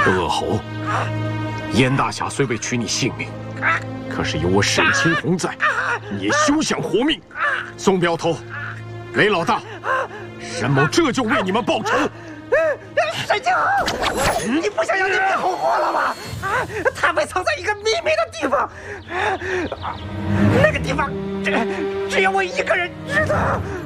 恶猴，燕大侠虽未取你性命，可是有我沈青红在，你也休想活命。宋镖头，雷老大，沈某这就为你们报仇。 沈青红，你不想要你妹红活了吗？他被藏在一个秘密的地方，那个地方只有我一个人知道。